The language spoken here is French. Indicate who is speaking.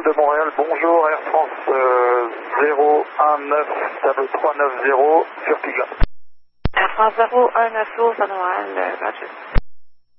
Speaker 1: de Montréal, bonjour, Air France 019, table 390 sur Piga.
Speaker 2: Air France 019, Montréal, Roger.